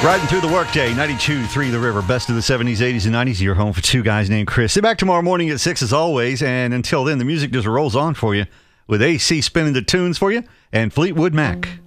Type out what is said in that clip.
Riding through the workday, 92.3 The River, best of the 70s, 80s, and 90s. Your home for two guys named Chris. Sit back tomorrow morning at 6 as always, and until then, the music just rolls on for you with AC spinning the tunes for you and Fleetwood Mac.